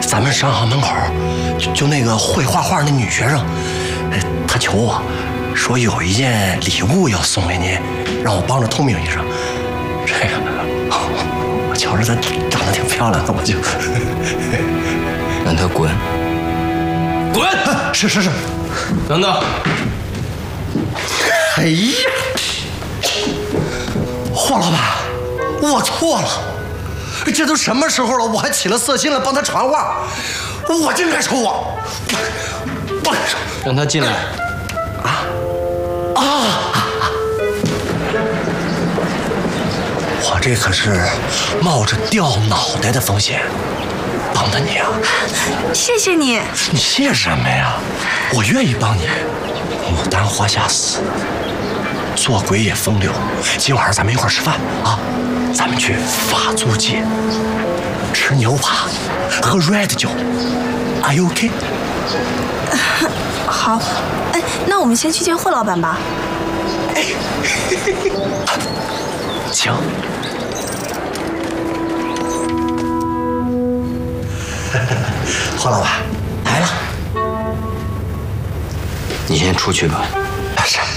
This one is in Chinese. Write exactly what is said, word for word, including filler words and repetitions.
咱们商行门口，就就那个会画画那女学生，她求我说有一件礼物要送给您，让我帮着通禀一声。这个我瞧着她长得挺漂亮的，我就让她滚。滚！ 是是是。 等等。 哎呀，霍老板，我错了。这都什么时候了，我还起了色心了，帮他传话，我真该说我，我让他进来。 啊啊！我这可是冒着掉脑袋的风险帮的你啊！ 谢谢你。 你谢什么呀？我愿意帮你。牡丹花下死，做鬼也风流。今晚上咱们一块儿吃饭啊！咱们去法租界吃牛扒，喝 red 酒 ，Are you OK？ 好，哎，那我们先去见霍老板吧。 哎，请。霍老板来了， 你先出去吧。 是。